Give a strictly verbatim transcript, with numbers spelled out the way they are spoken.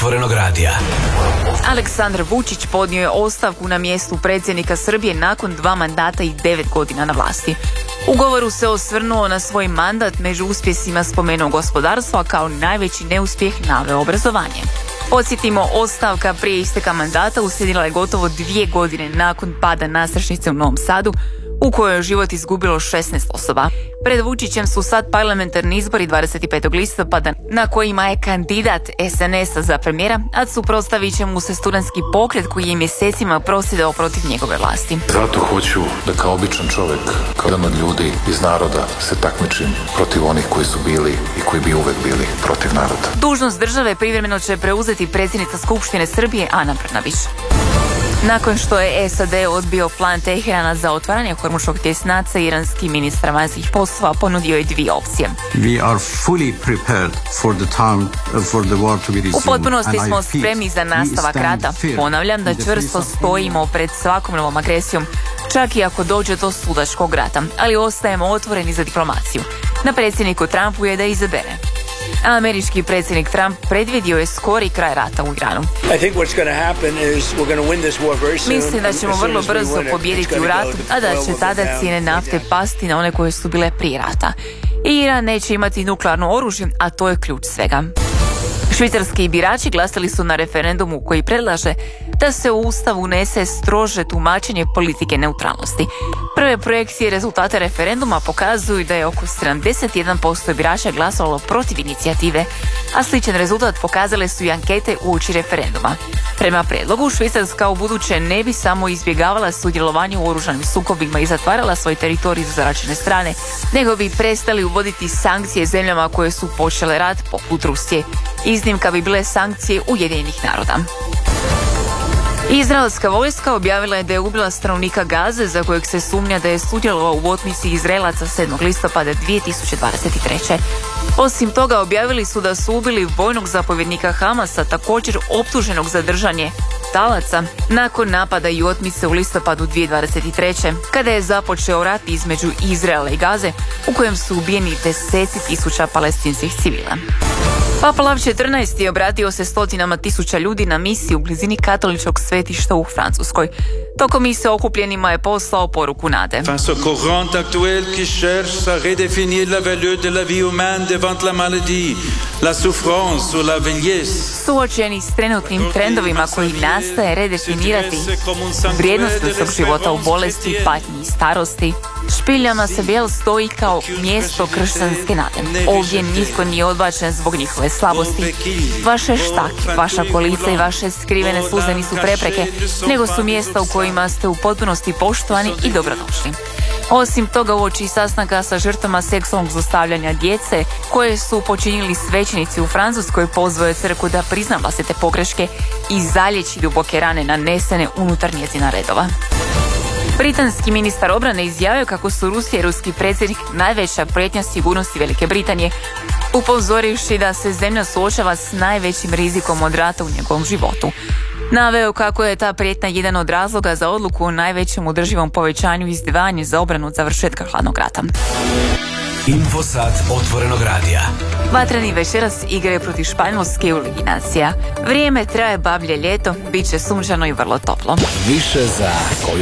Otvorenog radija. Aleksandar Vučić podnio je ostavku na mjestu predsjednika Srbije nakon dva mandata i devet godina na vlasti. U govoru se osvrnuo na svoj mandat, među uspjesima spomenuo gospodarstvo, a kao najveći neuspjeh naveo obrazovanje. Podsjetimo, ostavka prije isteka mandata uslijedila je gotovo dvije godine nakon pada nastrešnice u Novom Sadu, u kojoj je život izgubilo šesnaest osoba. Pred Vučićem su sad parlamentarni izbori dvadeset petog listopada, na kojima je kandidat es en es a za premijera, a suprotstavit će mu se studentski pokret koji je mjesecima prosvjedovao protiv njegove vlasti. Zato hoću da kao običan čovjek, kao jedan od ljudi iz naroda, se takmičim protiv onih koji su bili i koji bi uvek bili protiv naroda. Dužnost države privremeno će preuzeti predsjednica Skupštine Srbije Ana Brnabić. Nakon što je es a de odbio plan Teherana za otvaranje Hormuškog tjesnaca, iranski ministar vanjskih poslova ponudio je dvije opcije. We are fully prepared for the time for the war to be resumed. U potpunosti smo spremni za nastavak rata. Ponavljam da čvrsto stojimo pred svakom novom agresijom, čak i ako dođe do sudačkog rata, ali ostajemo otvoreni za diplomaciju. Na predsjedniku Trumpu je da izabere. Američki predsjednik Trump predvidio je skori kraj rata u Iranu. Mislim da ćemo vrlo brzo pobijediti u ratu, a da će tada cijene nafte pasti na one koje su bile prije rata. I Iran neće imati nuklearno oružje, a to je ključ svega. Švicarski birači glasali su na referendumu koji predlaže da se u Ustav unese strože tumačenje politike neutralnosti. Prve projekcije rezultata referenduma pokazuju da je oko sedamdeset jedan posto birača glasovalo protiv inicijative, a sličan rezultat pokazale su i ankete uoči referenduma. Prema predlogu, Švicarska u buduće ne bi samo izbjegavala sudjelovanje u oružanim sukobima i zatvarala svoj teritorij za zaračene strane, nego bi prestali uvoditi sankcije zemljama koje su počele rat, poput Rusije. Iznimka bi bile sankcije Ujedinjenih naroda. Izraelska vojska objavila je da je ubila stanovnika Gaze za kojeg se sumnja da je sudjelovao u otmici Izraelaca sedmog listopada dvije tisuće dvadeset treće. Osim toga, objavili su da su ubili vojnog zapovjednika Hamasa, također optuženog za držanje talaca, nakon napada i otmice u listopadu dvije tisuće dvadeset treće. kada je započeo rat između Izraela i Gaze, u kojem su ubijeni deseci tisuća palestinskih civila. Papa Lav četrnaesti obratio se stotinama tisuća ljudi na misiji u blizini katoličkog svetišta u Francuskoj. Tokom mise okupljenima je poslao poruku nade. Face au courant actuel qui cherche à redéfinir la valeur de la vie humaine devant la maladie, la souffrance ou la vieillesse. Suočeni s trenutnim trendovima koji nastaje redefinirati vrijednost ljudskog života u bolesti, patnji i starosti, Špilja Masebel stoji kao mjesto kršćanske nade. Ovdje nitko nije odbačen zbog njihove slabosti. Vaše štake, vaša kolica i vaše skrivene suze nisu prepreke, nego su mjesta u kojima ste u potpunosti poštovani i dobrodošli. Osim toga, uoči sastanka sa žrtvama seksualnog zlostavljanja djece koje su počinili svećenici u Francuskoj, pozvao je crkvu da prizna vlastite pogreške i zalječi duboke rane nanesene unutar njezina redova. Britanski ministar obrane izjavio kako su Rusija i ruski predsjednik najveća prijetnja sigurnosti Velike Britanije, upozorivši da se zemlja suočava s najvećim rizikom od rata u njegovom životu. Naveo kako je ta prijetnja jedan od razloga za odluku o najvećem održivom povećanju izdvajanja za obranu od završetka hladnog rata. Infosat Otvorenog radija. Vatreni večeras igraju protiv Španjolske u Ligi nacija. Vrijeme traje bablje ljeto, bit će sunčano i vrlo toplo. Više za koju